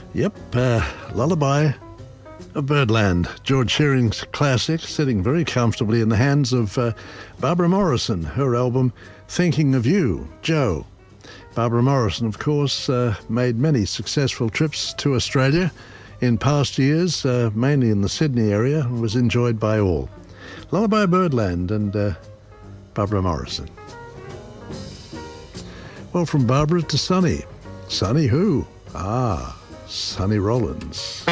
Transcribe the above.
Yep, Lullaby of Birdland, George Shearing's classic, sitting very comfortably in the hands of Barbara Morrison, her album Thinking of You, Joe. Barbara Morrison, of course, made many successful trips to Australia in past years, mainly in the Sydney area, and was enjoyed by all. Lullaby Birdland and Barbara Morrison. Well, from Barbara to Sonny. Sonny who? Sonny Rollins.